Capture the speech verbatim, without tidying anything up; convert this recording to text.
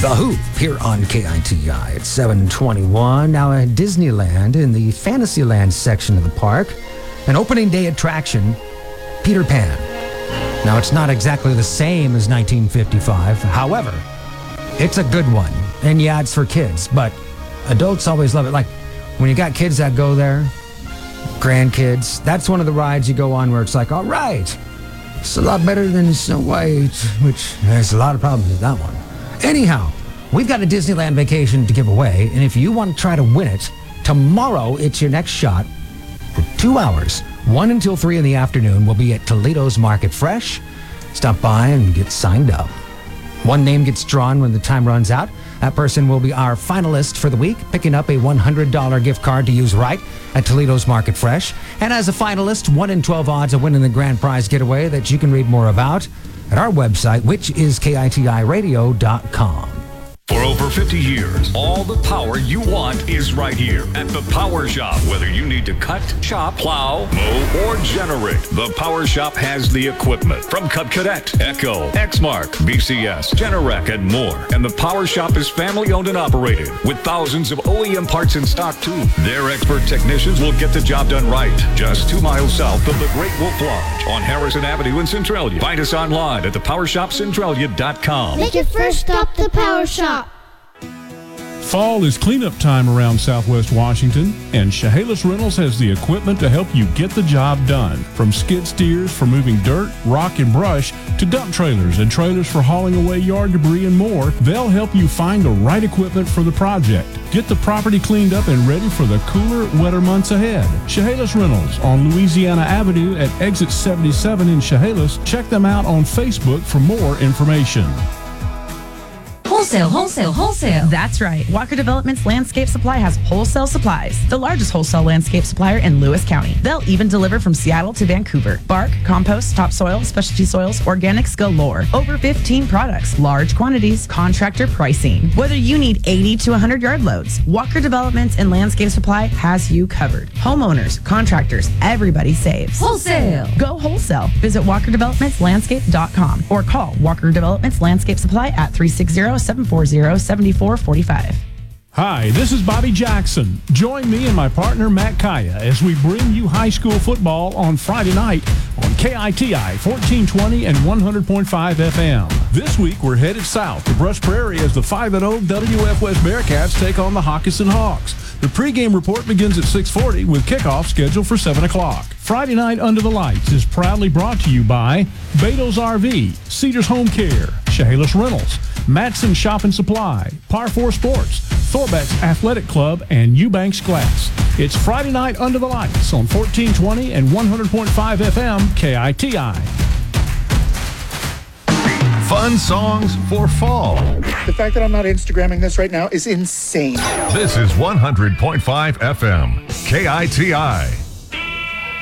The Hoop here on K I T I at seven twenty-one. Now at Disneyland, in the Fantasyland section of the park, an opening day attraction, Peter Pan. Now it's not exactly the same as nineteen fifty-five. However, it's a good one. And yeah, it's for kids, but adults always love it. Like when you got kids that go there, grandkids, that's one of the rides you go on where it's like, all right, it's a lot better than Snow White, which there's a lot of problems with that one. Anyhow, we've got a Disneyland vacation to give away, and if you want to try to win it, tomorrow it's your next shot for two hours, one until three in the afternoon. We'll be at Toledo's Market Fresh. Stop by and get signed up. One name gets drawn when the time runs out. That person will be our finalist for the week, picking up a one hundred dollars gift card to use right at Toledo's Market Fresh. And as a finalist, one in twelve odds of winning the grand prize getaway that you can read more about at our website, which is K I T I radio dot com. For over fifty years, all the power you want is right here at the Power Shop. Whether you need to cut, chop, plow, mow, or generate, the Power Shop has the equipment from Cub Cadet, Echo, Exmark, B C S, Generac, and more. And the Power Shop is family owned and operated with thousands of O E M parts in stock too. Their expert technicians will get the job done right. Just two miles south of the Great Wolf Lodge on Harrison Avenue in Centralia. Find us online at the power shop centralia dot com. Make your first stop the Power Shop. Fall is cleanup time around Southwest Washington, and Chehalis Rentals has the equipment to help you get the job done. From skid steers for moving dirt, rock, and brush, to dump trailers and trailers for hauling away yard debris and more, they'll help you find the right equipment for the project. Get the property cleaned up and ready for the cooler, wetter months ahead. Chehalis Rentals on Louisiana Avenue at exit seventy-seven in Chehalis. Check them out on Facebook for more information. Wholesale, wholesale, wholesale. That's right. Walker Developments Landscape Supply has wholesale supplies, the largest wholesale landscape supplier in Lewis County. They'll even deliver from Seattle to Vancouver. Bark, compost, topsoil, specialty soils, organics galore. Over fifteen products, large quantities, contractor pricing. Whether you need eighty to one hundred yard loads, Walker Developments and Landscape Supply has you covered. Homeowners, contractors, everybody saves. Wholesale. Go wholesale. Visit walker developments landscape dot com or call Walker Developments Landscape Supply at three six zero, seven four zero, seven four four five. Hi, this is Bobby Jackson. Join me and my partner Matt Kaya as we bring you high school football on Friday night on K I T I fourteen twenty and one hundred point five F M. This week we're headed south to Brush Prairie as the five and oh W F West Bearcats take on the Hockinson Hawks. The pregame report begins at six forty with kickoff scheduled for seven o'clock. Friday Night Under the Lights is proudly brought to you by Beto's R V, Cedars Home Care, Chehalis Rentals, Matson Shop and Supply, Par four Sports, Thorbeck's Athletic Club, and Eubanks Glass. It's Friday Night Under the Lights on fourteen twenty and one hundred point five F M K I T I. Fun songs for fall. The fact that I'm not Instagramming this right now is insane. This is one hundred point five F M K I T I.